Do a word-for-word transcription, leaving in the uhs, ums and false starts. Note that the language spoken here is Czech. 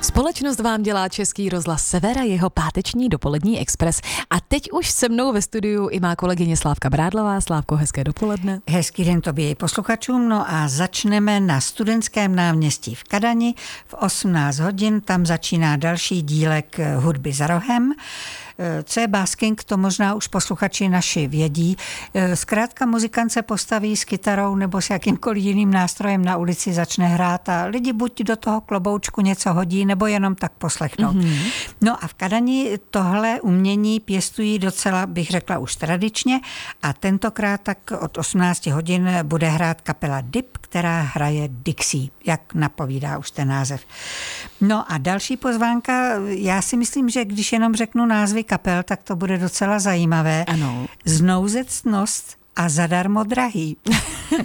Společnost vám dělá Český rozhlas Sever a jeho páteční dopolední expres. A teď už se mnou ve studiu i má kolegyně Slávka Brádlová. Slávko, hezké dopoledne. Hezký den tobě i posluchačům. No a začneme na Studentském náměstí v Kadani. V osmnáct hodin tam začíná další dílek Hudby za rohem. Co je basking, to možná už posluchači naši vědí. Zkrátka muzikant se postaví s kytarou nebo s jakýmkoliv jiným nástrojem na ulici, začne hrát a lidi buď do toho kloboučku něco hodí, nebo jenom tak poslechnou. Mm-hmm. No a v Kadani tohle umění pěstují docela, bych řekla, už tradičně a tentokrát tak od osmnáct hodin bude hrát kapela Dip, která hraje Dixie, jak napovídá už ten název. No a další pozvánka, já si myslím, že když jenom řeknu názvy kapel, tak to bude docela zajímavé. Ano. Znouzectnost a zadarmo drahý.